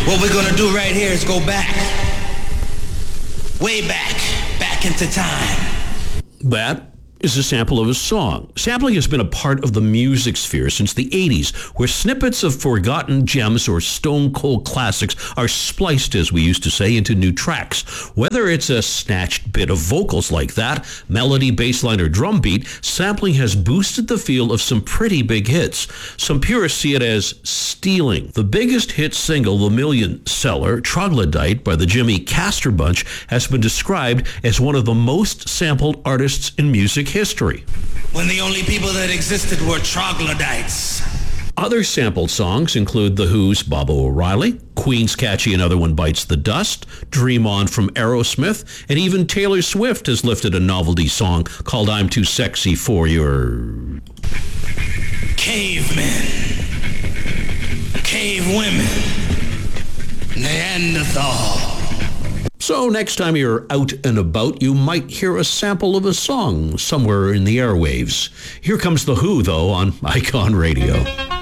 What we're gonna do right here is go back. Way back. Back into time. That is a sample of a song. Sampling has been a part of the music sphere since the 80s, where snippets of forgotten gems or stone cold classics are spliced, as we used to say, into new tracks. Whether it's a snatched bit of vocals like that, melody, bass line, or drum beat, sampling has boosted the feel of some pretty big hits. Some purists see it as stealing. The biggest hit single, the million seller, Troglodyte by the Jimmy Castor Bunch, has been described as one of the most sampled artists in music history. When the only people that existed were troglodytes. Other sampled songs include The Who's Bob O'Reilly, Queen's catchy Another One Bites the Dust, Dream On from Aerosmith, and even Taylor Swift has lifted a novelty song called I'm Too Sexy for Your... Cavemen. Cave women. Neanderthal. So next time you're out and about, you might hear a sample of a song somewhere in the airwaves. Here comes The Who, though, on Icon Radio.